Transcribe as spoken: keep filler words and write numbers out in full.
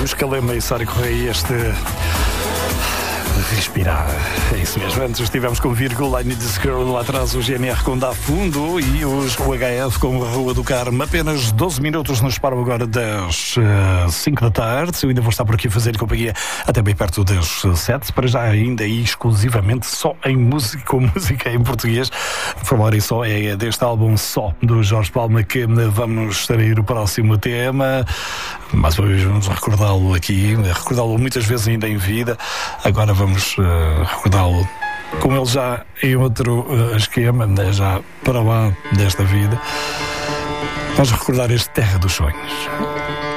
Os Calema e Sara Correia, este respirar, é isso mesmo. Antes estivemos com Virgul, I Need This Girl, lá atrás o G N R com Dá Fundo e os o H F com a Rua do Carmo. Apenas doze minutos nos param agora das uh, cinco da tarde. Eu ainda vou estar por aqui a fazer companhia até bem perto das sete, para já ainda e exclusivamente só em música, com música em português. Por favor, e só é deste álbum Só, do Jorge Palma, que vamos extrair o próximo tema. Mais uma vez vamos recordá-lo aqui, recordá-lo muitas vezes ainda em vida. Agora vamos uh, recordá-lo com ele já em outro uh, esquema, né, já para lá desta vida. Vamos recordar este Terra dos Sonhos.